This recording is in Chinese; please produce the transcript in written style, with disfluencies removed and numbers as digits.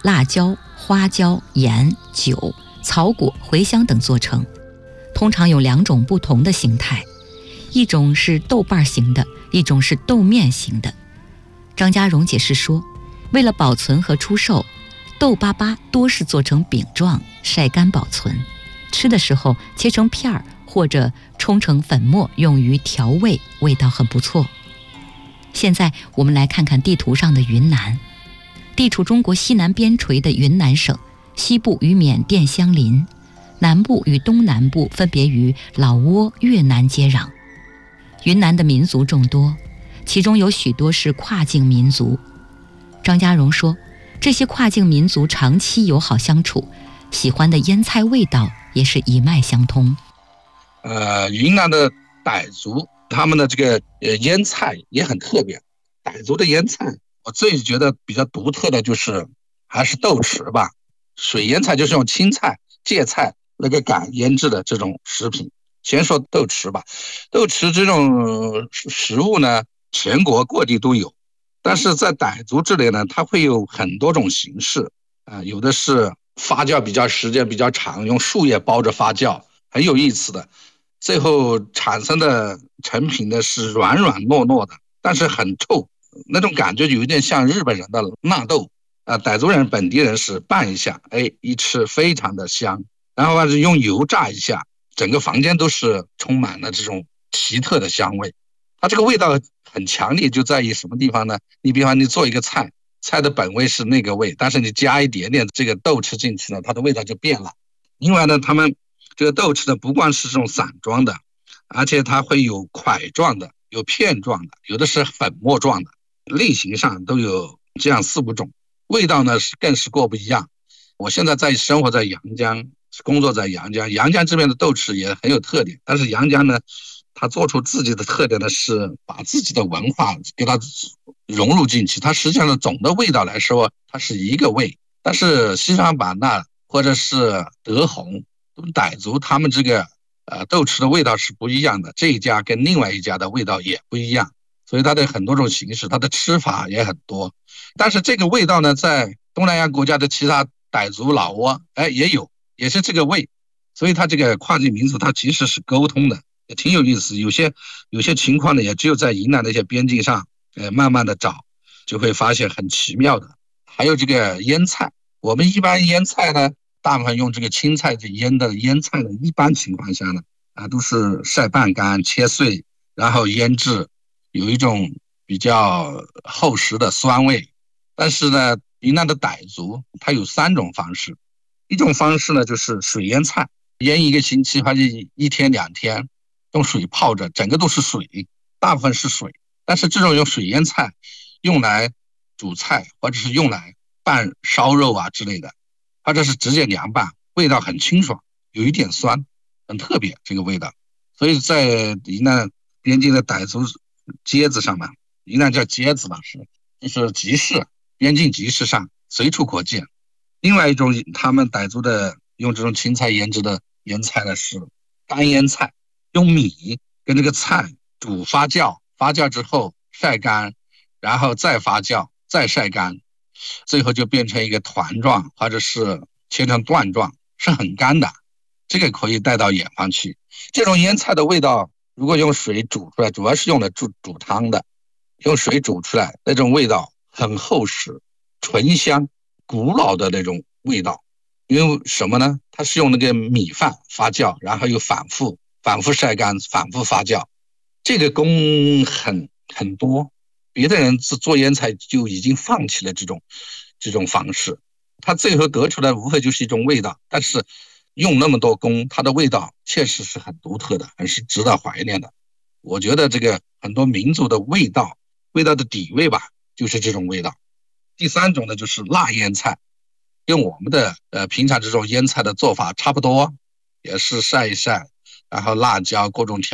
辣椒、花椒、盐、酒、草果、茴香等做成，通常有2种不同的形态，一种是豆瓣型的，一种是豆面型的。张家荣解释说，为了保存和出售，豆粑粑多是做成饼状，晒干保存，吃的时候切成片儿或者冲成粉末用于调味，味道很不错。现在我们来看看地图上的云南。地处中国西南边陲的云南省，西部与缅甸相邻，南部与东南部分别与老挝、越南接壤。云南的民族众多，其中有许多是跨境民族。张家荣说，这些跨境民族长期友好相处，喜欢的腌菜味道也是一脉相通。 云南的傣族他们的这个腌菜也很特别。傣族的腌菜我最觉得比较独特的就是还是豆豉吧。水腌菜就是用青菜、芥菜那个杆腌制的这种食品。先说豆豉吧，豆豉这种食物呢，全国各地都有，但是在傣族这里呢，它会有很多种形式有的是发酵比较时间比较长，用树叶包着发酵，很有意思的。最后产生的成品呢是软软糯糯的，但是很臭，那种感觉有点像日本人的纳豆傣族人本地人是拌一下，一吃非常的香，然后是用油炸一下，整个房间都是充满了这种奇特的香味。它这个味道很强烈，就在于什么地方呢？你比方你做一个菜的本味是那个味，但是你加一点点这个豆豉进去呢，它的味道就变了。另外呢，他们这个豆豉呢，不光是这种散装的，而且它会有块状的，有片状的，有的是粉末状的，类型上都有这样4、5种。味道呢更是各不一样。我现在生活在阳江，工作在阳江，阳江这边的豆豉也很有特点，但是阳江呢，它做出自己的特点呢，是把自己的文化给它融入进去。它实际上的总的味道来说，它是一个味，但是西双版纳或者是德宏、傣族他们这个豆豉的味道是不一样的，这一家跟另外一家的味道也不一样，所以它的很多种形式，它的吃法也很多。但是这个味道呢，在东南亚国家的其他傣族、老挝也有，也是这个味。所以它这个跨境民族它其实是沟通的，也挺有意思。有些情况呢，也只有在云南的一些边境上慢慢的找，就会发现很奇妙的。还有这个腌菜，我们一般腌菜呢，大部分用这个青菜去腌的。腌菜呢，一般情况下呢都是晒半干、切碎，然后腌制，有一种比较厚实的酸味。但是呢，云南的傣族它有3种方式。一种方式呢，就是水腌菜，腌1个星期或者1天2天，用水泡着，整个都是水，大部分是水。但是这种用水腌菜用来煮菜，或者是用来拌烧肉之类的，或者是直接凉拌，味道很清爽，有一点酸，很特别这个味道。所以在云南边境的傣族街子上面，云南叫街子吧，就是集市，边境集市上随处可见。另外一种他们傣族的用这种青菜腌制的腌菜呢，是干腌菜，用米跟这个菜煮发酵，发酵之后晒干，然后再发酵再晒干，最后就变成一个团状，或者是切成段状，是很干的。这个可以带到远方去。这种腌菜的味道如果用水煮出来，主要是用来煮汤的，用水煮出来那种味道很厚实、醇香、古老的那种味道。因为什么呢？它是用那个米饭发酵，然后又反复晒干，反复发酵，这个工很多。别的人做腌菜就已经放弃了这种方式，它最后得出来无非就是一种味道，但是用那么多工，它的味道确实是很独特的，很是值得怀念的。我觉得这个很多民族的味道的底味吧，就是这种味道。第3种呢，就是辣腌菜，跟我们的平常这种腌菜的做法差不多，也是晒一晒，然后辣椒各种调